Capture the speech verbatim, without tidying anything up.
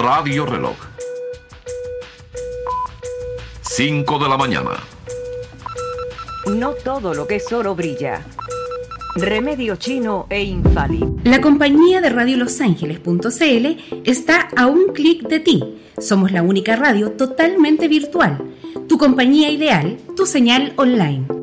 Radio Reloj. cinco de la mañana. No todo lo que es oro brilla. Remedio chino e infalible. La compañía de radio los ángeles punto c l está a un clic de ti. Somos la única radio totalmente virtual. Tu compañía ideal, tu señal online.